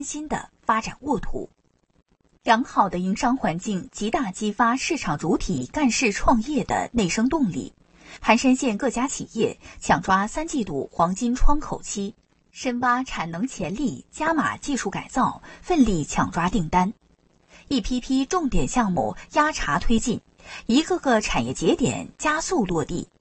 新的发展沃土。良好的营商环境极大激发市场主体干事创业的内生动力。盘山县各家企业抢抓3季度黄金窗口期，深挖产能潜力，加码技术改造，奋力抢抓订单。一批批重点项目压茬推进，一个个产业节点加速落地。